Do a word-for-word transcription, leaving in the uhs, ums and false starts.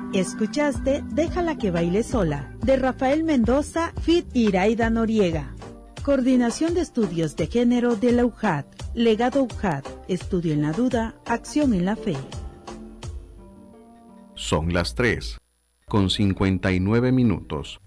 Escuchaste Déjala que baile sola, de Rafael Mendoza, feat. Iraida Noriega. Coordinación de Estudios de Género de la U J A D. Legado U J A D. Estudio en la duda, acción en la fe. Son las tres, con cincuenta y nueve minutos.